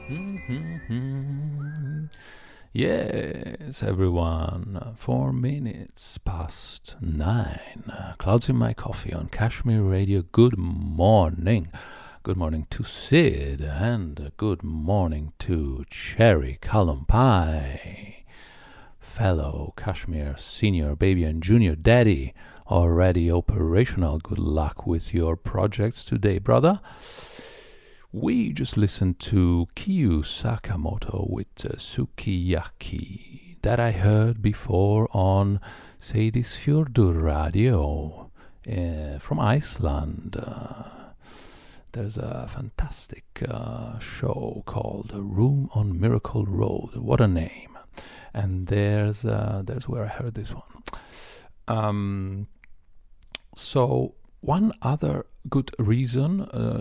Yes, everyone. 4 minutes past 9. Clouds in my coffee on Kashmir Radio. Good morning. Good morning to Sid, and good morning to Cherry Callum Pie. Fellow Kashmir senior baby and junior daddy, already operational. Good luck with your projects today, brother. We just listened to Kiyu Sakamoto with Sukiyaki, that I heard before on Seyðisfjörður Radio from Iceland. There's a fantastic show called Room on Miracle Road. What a name! And there's where I heard this one. So one other good reason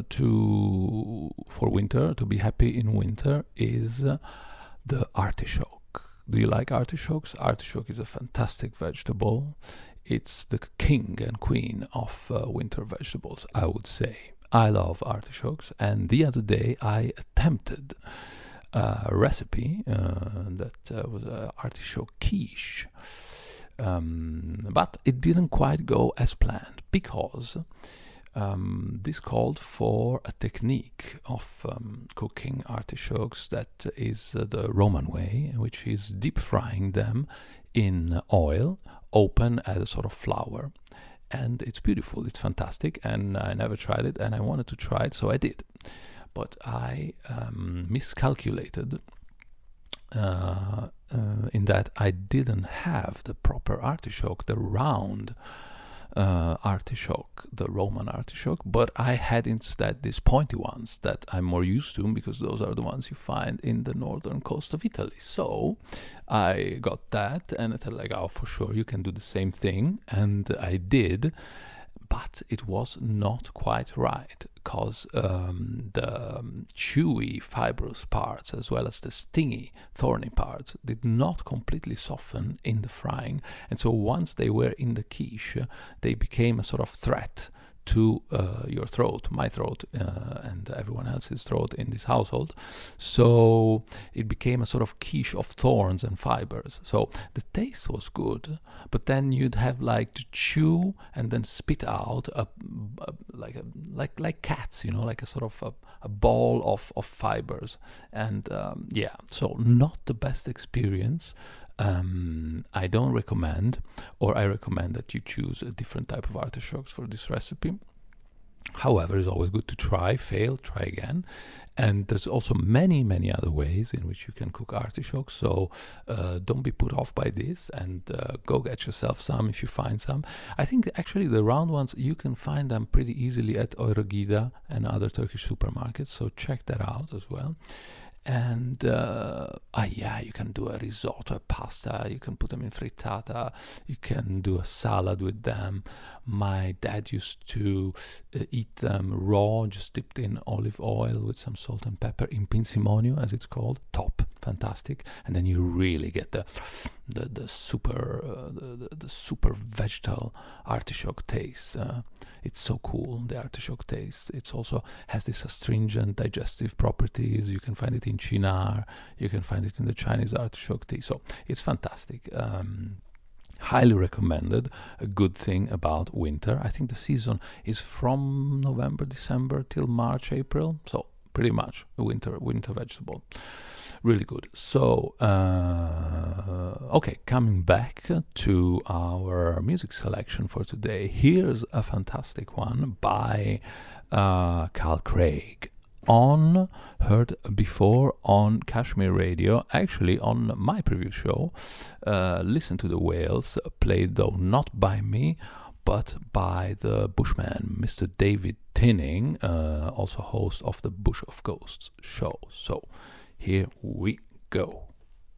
for winter, to be happy in winter, is the artichoke. Do you like artichokes? Artichoke is a fantastic vegetable. It's the king and queen of winter vegetables, I would say. I love artichokes, and the other day I attempted a recipe that was artichoke quiche. But it didn't quite go as planned, because this called for a technique of cooking artichokes that is the Roman way, which is deep frying them in oil, open as a sort of flower. And it's beautiful, it's fantastic, and I never tried it, and I wanted to try it, so I did. But I miscalculated in that I didn't have the proper artichoke, the round artichoke, the Roman artichoke, but I had instead these pointy ones that I'm more used to, because those are the ones you find in the northern coast of Italy. So I got that, and I thought, oh, for sure you can do the same thing, and I did. But it was not quite right, because the chewy, fibrous parts, as well as the stingy, thorny parts, did not completely soften in the frying. And so once they were in the quiche, they became a sort of threat to your throat, my throat, and everyone else's throat in this household. So it became a sort of quiche of thorns and fibers. So the taste was good, but then you'd have like to chew and then spit out like cats, like a sort of a ball of fibers. And so not the best experience. I don't recommend, or I recommend that you choose a different type of artichokes for this recipe. However, it's always good to try, fail, try again. And there's also many, many other ways in which you can cook artichokes. So don't be put off by this, and go get yourself some if you find some. I think actually the round ones, you can find them pretty easily at Eurogida and other Turkish supermarkets. So check that out as well. And you can do a risotto, a pasta, you can put them in frittata, you can do a salad with them. My dad used to eat them raw, just dipped in olive oil with some salt and pepper, in pinsimonio, as it's called. Top, fantastic. And then you really get the super vegetal artichoke taste. It's so cool, the artichoke taste. It also has this astringent digestive properties. You can find it in chinar, you can find it in the Chinese artichoke tea. So it's fantastic. Highly recommended. A good thing about winter, I think the season is from November, December till March, April. So pretty much a winter vegetable. Really good. So, coming back to our music selection for today, here's a fantastic one by Carl Craig. Heard before on Kashmir Radio, actually on my previous show. Listen to the Whales, played though not by me, but by the Bushman, Mr. David Tinning, also host of the Bush of Ghosts show. So here we go.